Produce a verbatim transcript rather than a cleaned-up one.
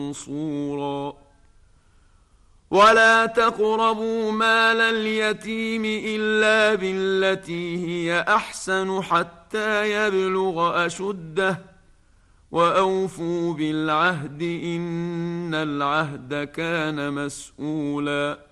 منصورا. ولا تقربوا مال اليتيم إلا بالتي هي أحسن حتى يبلغ أشده، وأوفوا بالعهد إن العهد كان مسؤولا.